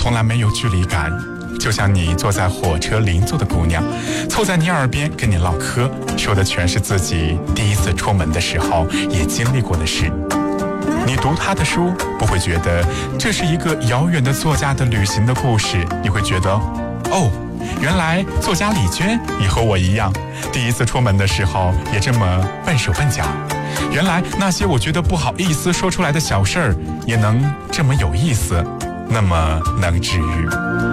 从来没有距离感，就像你坐在火车邻座的姑娘，凑在你耳边跟你唠嗑，说的全是自己第一次出门的时候也经历过的事。你读她的书，不会觉得这是一个遥远的作家的旅行的故事，你会觉得，哦，原来作家李娟也和我一样，第一次出门的时候也这么笨手笨脚。原来那些我觉得不好意思说出来的小事儿，也能这么有意思，那么能治愈。